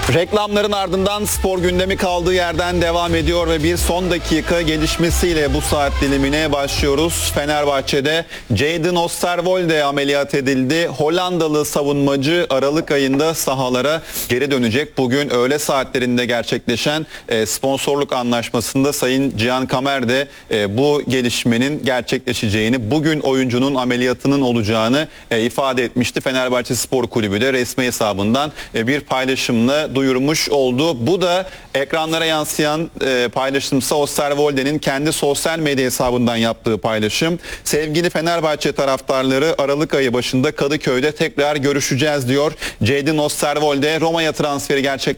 Reklamların ardından spor gündemi kaldığı yerden devam ediyor ve bir son dakika gelişmesiyle bu saat dilimine başlıyoruz. Fenerbahçe'de Jadon Oosterwolde ameliyat edildi. Hollandalı savunmacı Aralık ayında sahalara geri dönecek. Bugün öğle saatlerinde gerçekleşen sponsorluk anlaşmasında Sayın Cihan Kamer de bu gelişmenin gerçekleşeceğini, bugün oyuncunun ameliyatının olacağını ifade etmişti. Fenerbahçe Spor Kulübü de resmi hesabından bir paylaşımla duyurmuş oldu. Bu da ekranlara yansıyan paylaşımsa Oosterwolde'nin kendi sosyal medya hesabından yaptığı paylaşım. Sevgili Fenerbahçe taraftarları, Aralık ayı başında Kadıköy'de tekrar görüşeceğiz diyor. Jadon Oosterwolde Roma'ya transferi